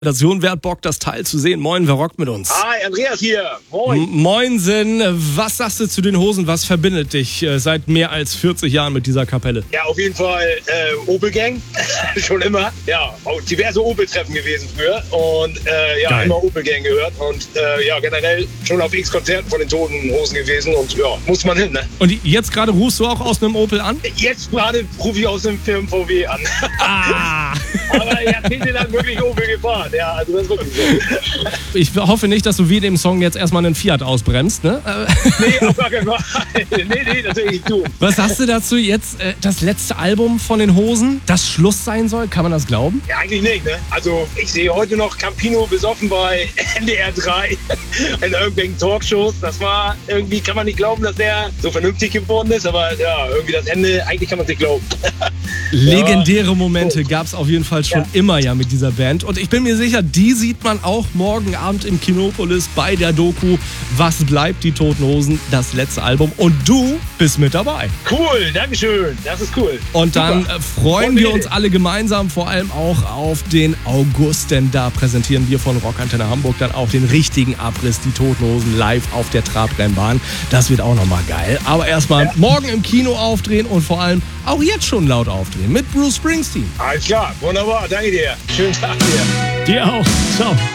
Wer hat Bock, das Teil zu sehen? Moin, wer rockt mit uns? Hi, Andreas hier. Moin. Moinsen, was sagst du zu den Hosen? Was verbindet dich seit mehr als 40 Jahren mit dieser Kapelle? Ja, auf jeden Fall Opel Gang. Schon immer. Ja, auch diverse Opel-Treffen gewesen früher. Und ja, immer Opel Gang gehört. Und ja, generell schon auf X Konzerten von den Toten Hosen gewesen. Und ja, muss man hin, ne? Und jetzt gerade rufst du auch aus einem Opel an? Jetzt gerade rufe ich aus dem Firmen VW an. Ah! Aber jahrzehntelang wirklich Opel gefahren. Ja, also das ist wirklich so. Ich hoffe nicht, dass du wie dem Song jetzt erstmal einen Fiat ausbremst, ne? Nee, auf gar keinen Fall. Nee, das will ich nicht tun. Was sagst du dazu jetzt, das letzte Album von den Hosen, das Schluss sein soll? Kann man das glauben? Ja, eigentlich nicht, ne? Also ich sehe heute noch Campino besoffen bei NDR 3 in irgendwelchen Talkshows. Das war irgendwie, kann man nicht glauben, dass der so vernünftig geworden ist, aber ja, irgendwie das Ende, eigentlich kann man es nicht glauben. Legendäre Momente gab es auf jeden Fall schon immer ja mit dieser Band. Und ich bin mir sicher, die sieht man auch morgen Abend im Kinopolis bei der Doku Was bleibt, die Toten Hosen, das letzte Album. Und du bist mit dabei. Cool, dankeschön. Das ist cool. Und dann freuen wir uns alle gemeinsam vor allem auch auf den August, denn da präsentieren wir von Rockantenne Hamburg dann auch den richtigen Abriss, die Toten Hosen live auf der Trabrennbahn. Das wird auch nochmal geil. Aber erstmal morgen im Kino aufdrehen und vor allem auch jetzt schon laut aufdrehen mit Bruce Springsteen. Alles klar, wunderbar, danke dir. Schönen Tag dir. Dir auch. Ciao.